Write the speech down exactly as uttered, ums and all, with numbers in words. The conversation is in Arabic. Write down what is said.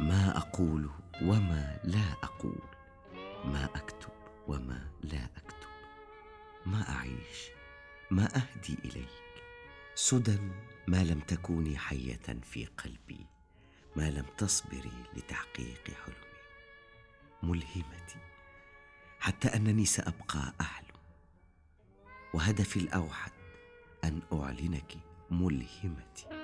ما أقول وما لا أقول، ما أكتب وما لا أكتب، ما أعيش ما أهدي إليك. سدى ما لم تكوني حية في قلبي، ما لم تصبري لتحقيق حلمي. ملهمتي حتى أنني سأبقى أحلم، وهدفي الأوحد أن أعلنك ملهمتي.